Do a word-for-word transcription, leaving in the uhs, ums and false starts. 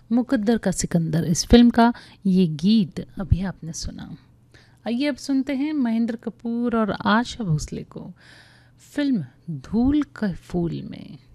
मुकद्दर का सिकंदर इस फिल्म का ये गीत अभी आपने सुना। आइए अब सुनते हैं महेंद्र कपूर और आशा भोसले को फिल्म धूल के फूल में।